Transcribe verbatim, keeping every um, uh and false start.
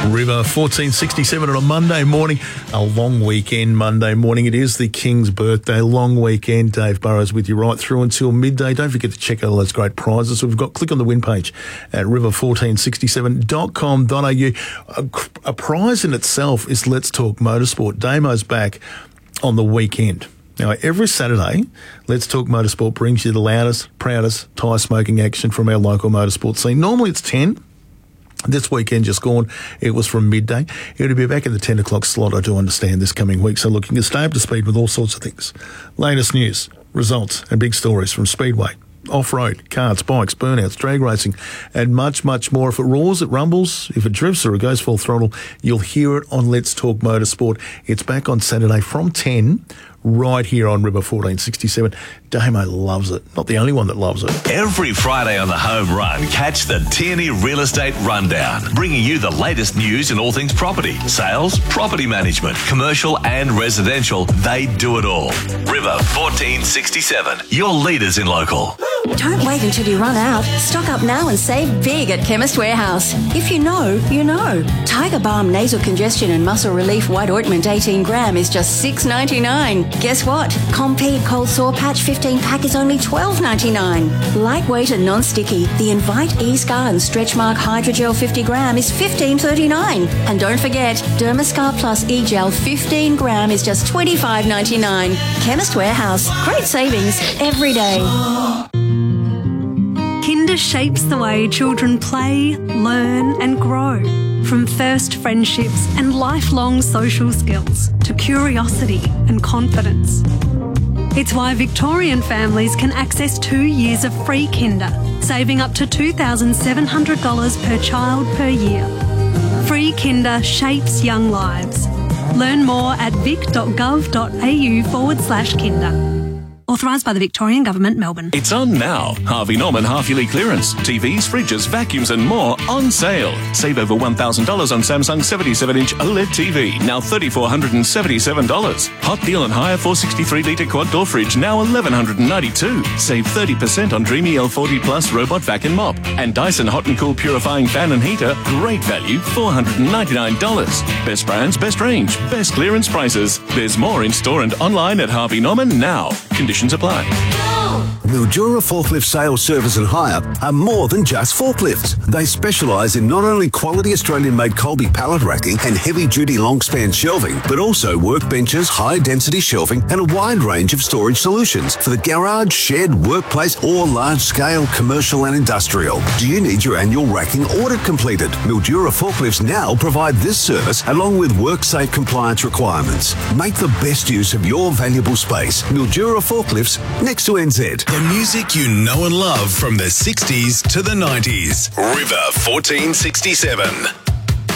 River fourteen sixty-seven on a Monday morning, a long weekend Monday morning. It is the King's birthday, long weekend. Dave Burrows with you right through until midday. Don't forget to check out all those great prizes we've got. Click on the win page at river fourteen sixty-seven dot com dot a u. A, a prize in itself is Let's Talk Motorsport. Damo's back on the weekend. Now, every Saturday, Let's Talk Motorsport brings you the loudest, proudest tyre smoking action from our local motorsport scene. Normally it's ten. This weekend just gone, it was from midday. It'll be back at the ten o'clock slot, I do understand, this coming week. So looking to stay up to speed with all sorts of things. Latest news, results and big stories from Speedway, off-road, karts, bikes, burnouts, drag racing, and much, much more. If it roars, it rumbles. If it drifts or it goes full throttle, you'll hear it on Let's Talk Motorsport. It's back on Saturday from ten, right here on River fourteen sixty-seven. Damo loves it. Not the only one that loves it. Every Friday on the Home Run, catch the Tierney Real Estate Rundown, bringing you the latest news in all things property, sales, property management, commercial and residential. They do it all. River fourteen sixty-seven, your leaders in local. Don't wait until you run out. Stock up now and save big at Chemist Warehouse. If you know, you know. Tiger Balm Nasal Congestion and Muscle Relief White Ointment eighteen gram is just six ninety-nine. Guess what? Compeed Cold Sore Patch fifteen pack is only twelve ninety-nine. Lightweight and non-sticky, the Invite E-Scar and Stretch Mark Hydrogel fifty gram is fifteen thirty-nine. And don't forget, Dermascar Plus E-Gel fifteen gram is just twenty-five ninety-nine. Chemist Warehouse. Great savings every day. Kinder shapes the way children play, learn and grow. From first friendships and lifelong social skills to curiosity and confidence. It's why Victorian families can access two years of free kinder, saving up to two thousand seven hundred dollars per child per year. Free kinder shapes young lives. Learn more at vic.gov.au forward slash kinder. Authorised by the Victorian Government, Melbourne. It's on now. Harvey Norman half-yearly clearance. T Vs, fridges, vacuums and more on sale. Save over one thousand dollars on Samsung seventy-seven inch OLED T V, now three thousand four hundred seventy-seven dollars. Hot deal on higher four hundred sixty-three litre quad door fridge, now one thousand one hundred ninety-two dollars. Save thirty percent on Dreamy L forty Plus robot vac and mop. And Dyson Hot and Cool purifying fan and heater, great value, four hundred ninety-nine dollars. Best brands, best range, best clearance prices. There's more in store and online at Harvey Norman now. Conditions apply. Mildura Forklift Sales, Service and Hire are more than just forklifts. They specialise in not only quality Australian-made Colby pallet racking and heavy-duty long-span shelving, but also workbenches, high-density shelving and a wide range of storage solutions for the garage, shed, workplace or large-scale commercial and industrial. Do you need your annual racking audit completed? Mildura Forklifts now provide this service along with WorkSafe compliance requirements. Make the best use of your valuable space. Mildura Forklifts, next to N Z. The music you know and love from the sixties to the nineties. River fourteen sixty-seven.